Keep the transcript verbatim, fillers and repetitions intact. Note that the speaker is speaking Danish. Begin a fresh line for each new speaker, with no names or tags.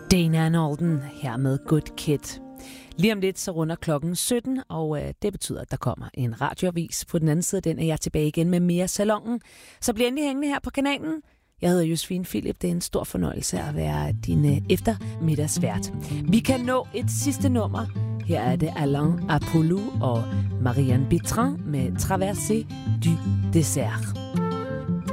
Dana Nolden her med Good Kid. Lige om lidt så runder klokken sytten, og øh, det betyder, at der kommer en radioavis. På den anden side, den er jeg tilbage igen med mere Salongen. Så bliv endelig hængende her på kanalen. Jeg hedder Josefine Philip. Det er en stor fornøjelse at være din øh, eftermiddagsvært. Vi kan nå et sidste nummer. Her er det Alain Apollo og Marianne Bertrand med Traversée du désert.